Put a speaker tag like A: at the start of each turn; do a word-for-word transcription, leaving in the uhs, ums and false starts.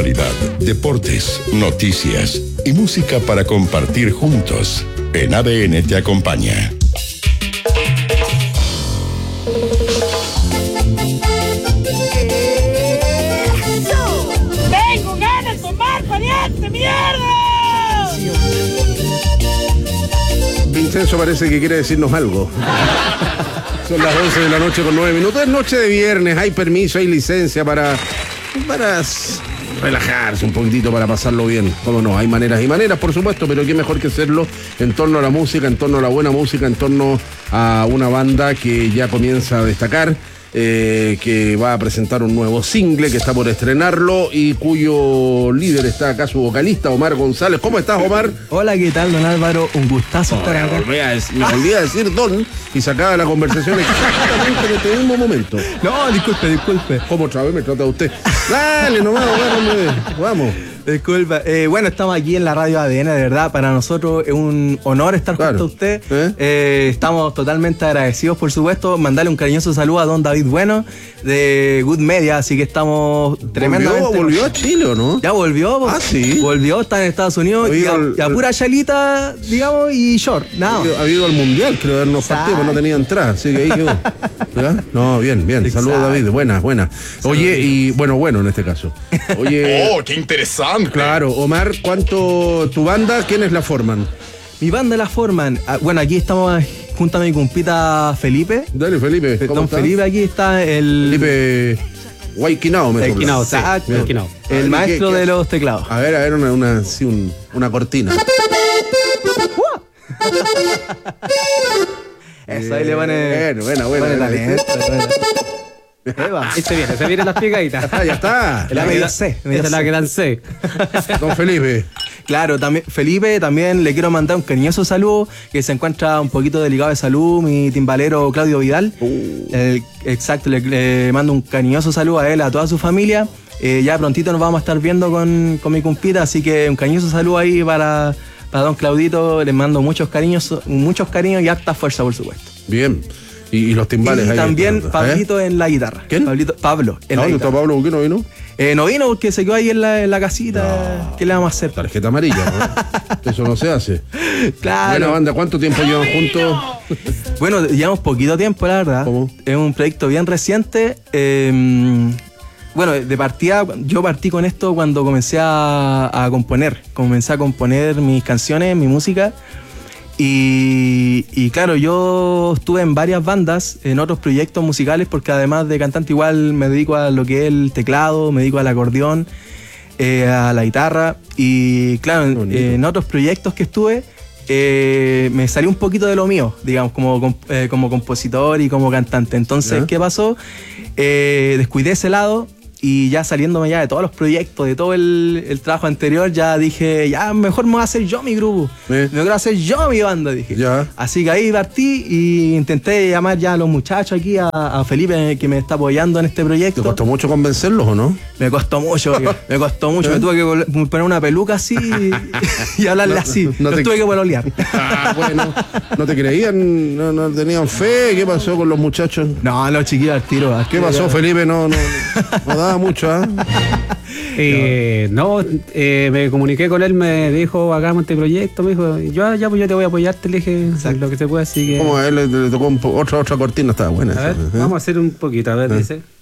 A: Deportes, noticias y música para compartir juntos. En A D N te acompaña.
B: ¡Tengo ganas de tomar pariente, mierda!
C: Vincenzo parece que quiere decirnos algo. Son las once de la noche con nueve minutos. Es noche de viernes, hay permiso, hay licencia para... para relajarse un poquitito, para pasarlo bien. Cómo no, hay maneras y maneras, por supuesto, pero qué mejor que hacerlo en torno a la música, en torno a la buena música, en torno a una banda que ya comienza a destacar, eh, que va a presentar un nuevo single, que está por estrenarlo y cuyo líder está acá, su vocalista, Omar González. ¿Cómo estás, Omar?
D: Hola, ¿qué tal, don Álvaro? Un gustazo
C: Oh,
D: estar acá.
C: Me volví a decir, me volví a decir don y sacaba la conversación exactamente en este mismo momento.
D: No, disculpe, disculpe.
C: ¿Cómo otra vez me trata usted? Dale, nomás, vamos, vamos.
D: Disculpa. Eh, bueno, estamos aquí en la radio A D N, de verdad. Para nosotros es un honor estar
C: Claro.
D: junto a usted.
C: ¿Eh?
D: Eh, estamos totalmente agradecidos, por supuesto. Mandarle un cariñoso saludo a don David Bueno de Good Media, así que estamos tremendamente...
C: ¿Volvió, volvió a Chile o no?
D: Ya volvió.
C: Ah, sí.
D: Volvió, está en Estados Unidos.
C: Oye,
D: y, a,
C: el-
D: y a pura chalita, digamos, y short. Nada.
C: Ha ido al mundial, creo habernos partido, pero no tenía entrada, así que ahí quedó. ¿Verdad? No, bien, bien. Saludos,
D: Exacto.
C: David. Buenas, buenas. Oye, y bueno, bueno en este caso. Oye,
A: ¡Oh, qué interesante!
C: claro, Omar, ¿cuánto tu banda, quiénes la forman?
D: Mi banda la forman. ah, Bueno, aquí estamos junto a mi compita Felipe.
C: Dale, Felipe. ¿Cómo
D: Don
C: está?
D: Felipe, aquí está el...
C: Felipe Guayquinao, me
E: Guayquinao,
C: sopla.
E: sí.
D: Exacto.
E: Guayquinao.
C: A ver,
D: El maestro
C: ¿qué- qué?
D: de los teclados.
C: A ver, a ver, una, una, sí, un- una cortina.
D: Eso ahí le pone...
C: Bueno, bueno, bueno.
D: pone
C: bueno,
D: talento, le pone- Ahí va.
E: Este viene, se vienen las picaditas.
C: Ah, ya está.
D: La media C, media
E: Esa es la
D: C.
E: que dan C.
C: Don Felipe.
D: Claro, también Felipe, también le quiero mandar un cariñoso saludo, que se encuentra un poquito delicado de salud, mi timbalero Claudio Vidal. El- exacto, le, le mando un cariñoso saludo a él, a toda su familia. Eh, ya prontito nos vamos a estar viendo con, con mi compita, así que un cariñoso saludo ahí para, para don Claudito. Les mando muchos cariños, muchos cariños y harta fuerza, por supuesto.
C: Bien. Y, y los timbales
D: Y
C: ahí
D: también
C: esperando,
D: Pablito en la guitarra.
C: ¿Quién?
D: Pablito, Pablo en
C: ¿A
D: la
C: dónde está
D: guitarra.
C: Pablo? ¿Por qué no vino?
D: Eh, no vino porque se quedó ahí en la, en la casita.
C: No.
D: ¿Qué le vamos a hacer?
C: Tarjeta amarilla, ¿no? Eso no se hace.
D: Claro.
C: Buena banda, ¿cuánto tiempo llevan juntos?
D: Bueno, llevamos poquito tiempo, la verdad.
C: ¿Cómo?
D: Es un proyecto bien reciente. Eh, bueno, de partida, yo partí con esto cuando comencé a, a componer. Comencé a componer mis canciones, mi música. Y, y claro, yo estuve en varias bandas, en otros proyectos musicales, porque además de cantante igual me dedico a lo que es el teclado, me dedico al acordeón, eh, a la guitarra. Y claro, en,
C: Bonito.
D: en otros proyectos que estuve, eh, me salió un poquito de lo mío, digamos, como, com- eh, como compositor y como cantante. Entonces,
C: ¿Ya?
D: ¿qué pasó? Eh, descuidé ese lado. Y ya saliéndome ya de todos los proyectos, de todo el, el trabajo anterior, ya dije, ya mejor me voy a hacer yo mi grupo.
C: ¿Eh?
D: Me quiero hacer yo mi banda, dije.
C: Ya.
D: Así que ahí partí y intenté llamar ya a los muchachos aquí, a, a Felipe que me está apoyando en este proyecto.
C: ¿Te costó mucho convencerlos o no?
D: Me costó mucho, oiga, me costó mucho.
C: ¿Eh?
D: Me tuve que vol- poner una peluca así y, y hablarle
C: No,
D: así.
C: no
D: No
C: te-
D: tuve que pololear.
C: Ah, bueno. ¿No te creían? ¿No, no tenían fe? ¿Qué pasó con los muchachos?
D: No, los chiquillos al tiro. al
C: ¿Qué
D: tiro
C: pasó,
D: ya.
C: Felipe? No, no, no daba mucho, ¿ah?
E: Eh, no, eh, me comuniqué con él, me dijo, hagamos este proyecto, me dijo, yo ya pues yo te voy a apoyar, te le dije lo que se puede, así que...
C: ¿Cómo a él le, le tocó un po- otra, otra cortina? Estaba buena.
E: A ver,
C: esa, ¿eh?
E: vamos a hacer un poquito, a ver,
C: ¿Eh?
E: dice.